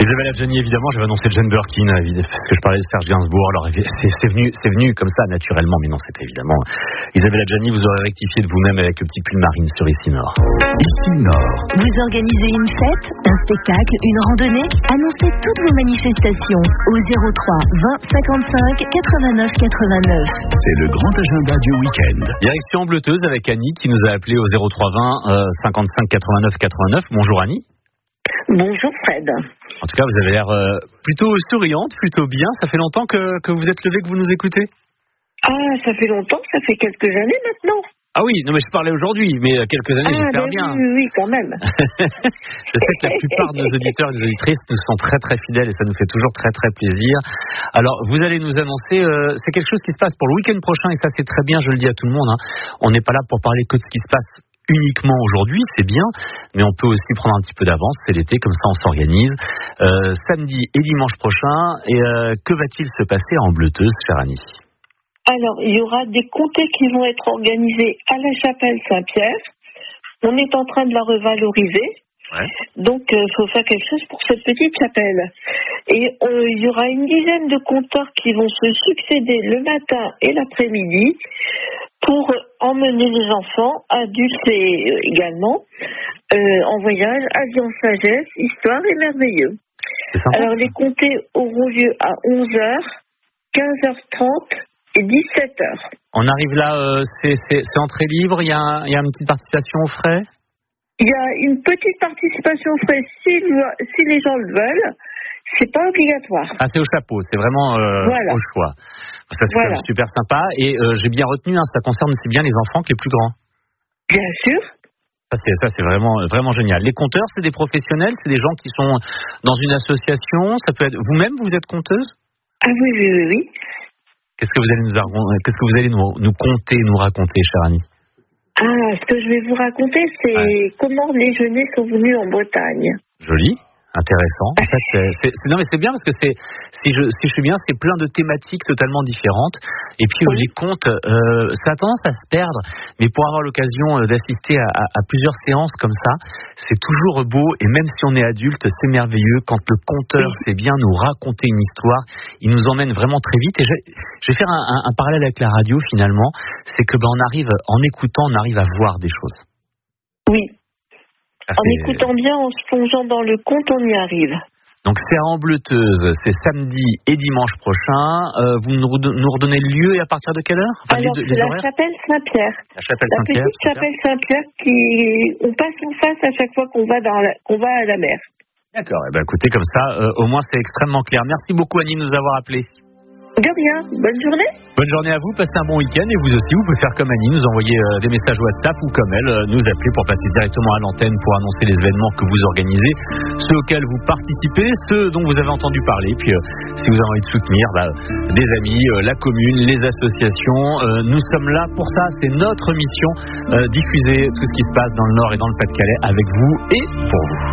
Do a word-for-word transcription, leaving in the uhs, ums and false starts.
Isabelle Adjani, évidemment, j'avais annoncé Jane Birkin, parce que je parlais de Serge Gainsbourg. Alors, c'est, c'est, venu, c'est venu comme ça, naturellement, mais non, c'était évidemment Isabelle Adjani. Vous aurez rectifié de vous-même avec le petit pull marine sur Ici Nord. Ici Nord. Vous organisez une fête, un spectacle, une randonnée? Annoncez toutes vos manifestations au zéro trois vingt cinquante-cinq quatre-vingt-neuf quatre-vingt-neuf. C'est le grand agenda du week-end. Direction Bleuteuse avec Annie qui nous a appelé au zéro trois vingt cinquante-cinq quatre-vingt-neuf quatre-vingt-neuf. Bonjour Annie. Bonjour Fred. En tout cas, vous avez l'air euh, plutôt souriante, plutôt bien. Ça fait longtemps que, que vous êtes levée, que vous nous écoutez? Ah, ça fait longtemps, ça fait quelques années maintenant. Ah oui, non mais je parlais aujourd'hui, mais quelques années, ah, j'espère ben bien. Oui, oui, quand même. Je sais que la plupart de nos auditeurs et nos auditrices nous sont très très fidèles et ça nous fait toujours très très plaisir. Alors, vous allez nous annoncer, euh, c'est quelque chose qui se passe pour le week-end prochain et ça c'est très bien, je le dis à tout le monde. Hein. On n'est pas là pour parler que de ce qui se passe uniquement aujourd'hui, c'est bien, mais on peut aussi prendre un petit peu d'avance, c'est l'été, comme ça on s'organise. Euh, samedi et dimanche prochain, et euh, que va-t-il se passer en Bleuteuse, chère Annie? Alors, il y aura des comtés qui vont être organisés à la chapelle Saint-Pierre. On est en train de la revaloriser. Ouais. Donc, il euh, faut faire quelque chose pour cette petite chapelle. Et euh, il y aura une dizaine de compteurs qui vont se succéder le matin et l'après-midi pour emmener les enfants, adultes et, euh, également, euh, en voyage, Alliance Sagesse, Histoire et Merveilleux. Alors, les comtés auront lieu à onze heures, quinze heures trente et dix-sept heures. On arrive là, euh, c'est, c'est, c'est entrée libre, il y, a, il y a une petite participation aux frais? Il y a une petite participation aux frais si, si les gens le veulent. C'est pas obligatoire. Ah, c'est au chapeau, c'est vraiment euh, voilà. au choix. Ça, c'est voilà. quand même super sympa. Et euh, j'ai bien retenu, hein, ça concerne aussi bien les enfants que les plus grands. Bien sûr. Ça, c'est, ça, c'est vraiment, vraiment génial. Les compteurs, c'est des professionnels, c'est des gens qui sont dans une association. Ça peut être vous-même, vous êtes conteuse? Ah oui, oui, oui, oui. Qu'est-ce que vous allez nous, qu'est-ce que vous allez nous, nous conter, nous raconter, chère Annie? Ah, ce que je vais vous raconter, c'est ouais. comment les Genêts sont venus en Bretagne. Joli. Intéressant. En fait, c'est, c'est, c'est, non mais c'est bien parce que c'est, si je, si je suis bien, c'est plein de thématiques totalement différentes. Et puis oui. les contes, euh, ça a tendance à se perdre, mais pour avoir l'occasion d'assister à, à, à plusieurs séances comme ça, c'est toujours beau. Et même si on est adulte, c'est merveilleux quand le conteur oui. sait bien nous raconter une histoire. Il nous emmène vraiment très vite. Et je, je vais faire un, un, un parallèle avec la radio finalement. C'est que ben on arrive, en écoutant, on arrive à voir des choses. Oui. Ah, en écoutant bien, en se plongeant dans le conte, on y arrive. Donc c'est en Bleuteuse, c'est samedi et dimanche prochain. Euh, vous nous, nous redonnez le lieu et à partir de quelle heure? Enfin, Alors les, les c'est la horaires chapelle Saint-Pierre. La chapelle la Saint-Pierre. petite chapelle Saint-Pierre qui, on passe en face à chaque fois qu'on va dans la, qu'on va à la mer. D'accord. Eh ben écoutez, comme ça, euh, au moins c'est extrêmement clair. Merci beaucoup Annie de nous avoir appelés. De rien. Bonne journée. Bonne journée à vous, passez un bon week-end et vous aussi, vous pouvez faire comme Annie, nous envoyer euh, des messages WhatsApp ou comme elle, euh, nous appeler pour passer directement à l'antenne pour annoncer les événements que vous organisez, ceux auxquels vous participez, ceux dont vous avez entendu parler. Puis euh, si vous avez envie de soutenir bah, des amis, euh, la commune, les associations, euh, nous sommes là pour ça, c'est notre mission, euh, diffuser tout ce qui se passe dans le Nord et dans le Pas-de-Calais avec vous et pour vous.